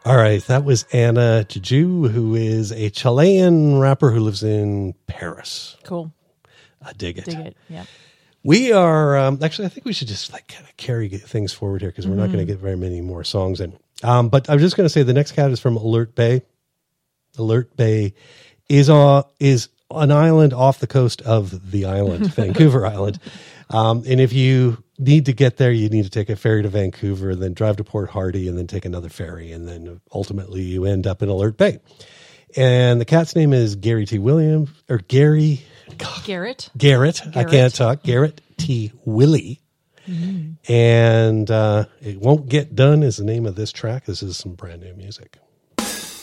All right, that was Anna Juju, who is a Chilean rapper who lives in Paris. Cool. I dig it. Dig it. Yeah. We are actually. I think we should just like kind of carry things forward here because we're not going to get very many more songs in. But I'm just going to say the next cat is from Alert Bay. Alert Bay is an island off the coast of the island, Vancouver Island. And if you need to get there, you need to take a ferry to Vancouver, then drive to Port Hardy, and then take another ferry, and then ultimately you end up in Alert Bay. And the cat's name is Gary T. Williams or Gary. Garrett. I can't talk. Garrett T. Willie. And It Won't Get Done is the name of this track. This is some brand new music.